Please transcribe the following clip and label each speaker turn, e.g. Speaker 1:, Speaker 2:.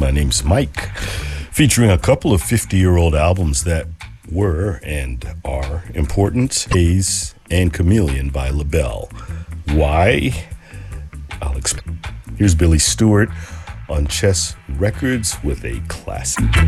Speaker 1: My name's Mike, featuring a couple of 50-year-old albums that were and are important. Haze and Chameleon by LaBelle. Why? I'll explain. Here's Billy Stewart on Chess Records with a classic.